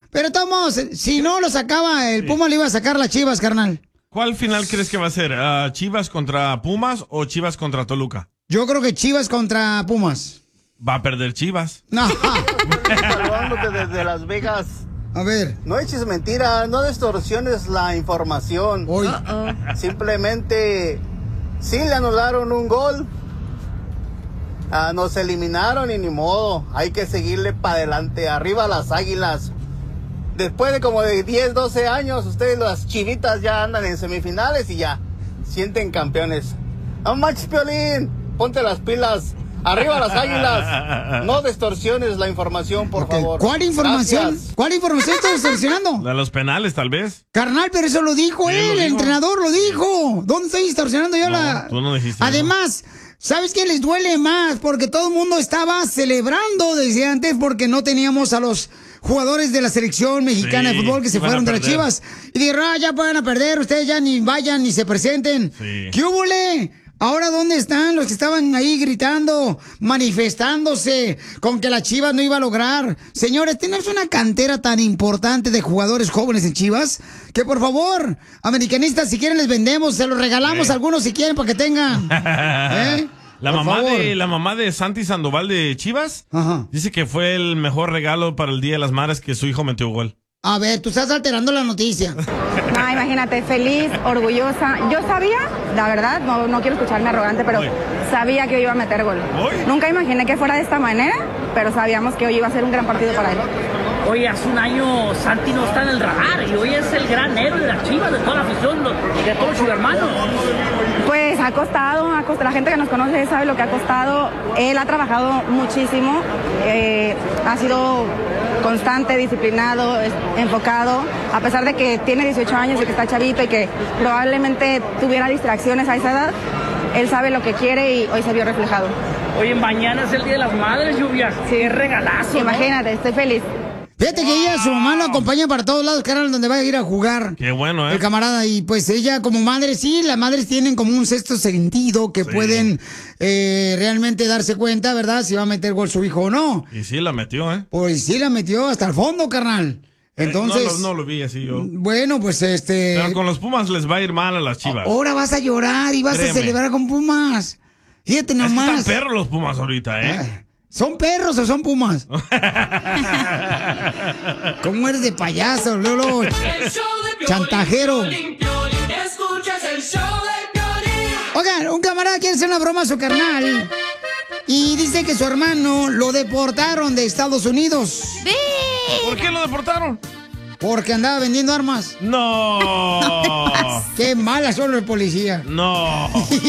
Pero todos, si no lo sacaba, el Puma le iba a sacar las Chivas, carnal. ¿Cuál final crees que va a ser? ¿Chivas contra Pumas o Chivas contra Toluca? Yo creo que Chivas contra Pumas. Va a perder Chivas. No. Saludándote desde Las Vegas. A ver. No eches mentiras, no distorsiones la información. Simplemente, sí le anularon un gol. Nos eliminaron y ni modo. Hay que seguirle para adelante. Arriba las Águilas. Después de como de 10, 12 años, ustedes las chivitas ya andan en semifinales y ya sienten campeones. No manches, Piolín, ponte las pilas. Arriba las Águilas. No distorsiones la información, por favor. ¿Cuál información? Gracias. ¿Cuál información estás distorsionando? De los penales, tal vez. Carnal, pero eso lo dijo Sí, él, lo el dijo. entrenador lo dijo. ¿Dónde estoy distorsionando yo la...? Tú no dijiste. Además, ¿sabes qué les duele más? Porque todo el mundo estaba celebrando desde antes porque no teníamos a los jugadores de la selección mexicana Sí, de fútbol que se iban a fueron de las perder. Chivas. Y dijeron, ya van a perder, ustedes ya ni vayan ni se presenten. Sí. ¿Qué hubole? Ahora, ¿dónde están los que estaban ahí gritando, manifestándose con que la Chivas no iba a lograr? Señores, tenemos una cantera tan importante de jugadores jóvenes en Chivas que, por favor, americanistas, si quieren les vendemos, se los regalamos a algunos si quieren para que tengan. ¿Eh? La Por mamá, favor. la mamá de Santi Sandoval de Chivas dice que fue el mejor regalo para el Día de las Madres que su hijo metió gol. A ver, tú estás alterando la noticia. No, imagínate, feliz, orgullosa. Yo sabía, la verdad, no quiero escucharme arrogante, pero sabía que hoy iba a meter gol. Nunca imaginé que fuera de esta manera, pero sabíamos que hoy iba a ser un gran partido para él. Hoy hace un año Santi no está en el radar y hoy es el gran héroe de las Chivas, de toda la afición, de todos sus hermanos. Pues ha costado, la gente que nos conoce sabe lo que ha costado. Él ha trabajado muchísimo, ha sido constante, disciplinado, enfocado, a pesar de que tiene 18 años y que está chavito y que probablemente tuviera distracciones a esa edad, él sabe lo que quiere y hoy se vio reflejado. Oye, mañana es el Día de las Madres, Lluvia. Sí. Qué regalazo, ¿no? Imagínate, estoy feliz. Fíjate que ella, su mamá lo acompaña para todos lados, carnal, donde va a ir a jugar. Qué bueno, ¿eh? El camarada, y pues ella como madre, sí, las madres tienen como un sexto sentido que pueden realmente darse cuenta, ¿verdad? Si va a meter gol su hijo o no. Y sí, la metió, ¿eh? Pues sí, la metió hasta el fondo, carnal. Entonces, No lo vi así yo. bueno, pues Pero con los Pumas les va a ir mal a las Chivas. ahora vas a llorar y vas a Créeme. celebrar con Pumas. Fíjate Es que nomás. están perros los Pumas ahorita, ¿eh? ¿Son perros o son pumas? ¿Cómo eres de payaso, Lolo? Chantajero. Oigan, un camarada quiere hacer una broma a su carnal y dice que su hermano lo deportaron de Estados Unidos. ¿Por qué lo deportaron? Porque andaba vendiendo armas. No. Qué mala son los policías. No.